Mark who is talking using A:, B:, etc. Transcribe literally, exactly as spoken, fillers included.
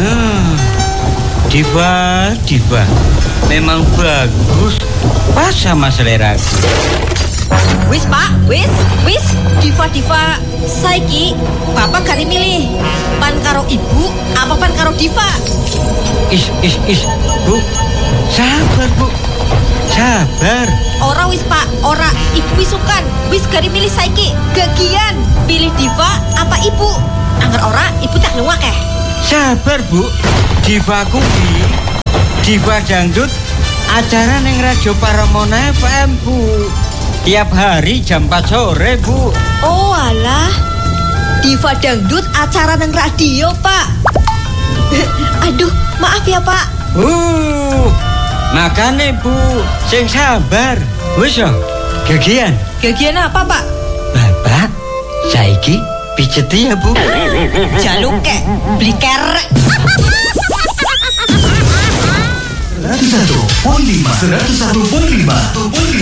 A: Hmm, Diva, Diva, memang bagus, pas sama seleraku.
B: Wis pak, wis, wis, Diva, Diva, saiki bapak gak milih pan karo ibu, apa pan karo Diva?
A: Is, is, is, Bu, sabar Bu, sabar.
B: Ora wis pak, ora, ibu wisukan, wis gak milih saiki, gagian, pilih Diva apa ibu? Angger ora, ibu tak luwak eh.
A: Sabar Bu, Diva kuwi, Diva dangdut, acara neng Radio Paramona F M Bu. Tiap hari jam empat sore Bu.
B: Oh alah, Diva dangdut acara neng radio pak. Aduh, maaf ya pak.
A: Uh, makane Bu, sing sabar. Wis yo, gagian.
B: Gagian apa pak?
A: Bapak, saiki pijeti ya Bu.
B: Jaluk kek, beli kerek.
C: seratus satu koma lima seratus satu koma lima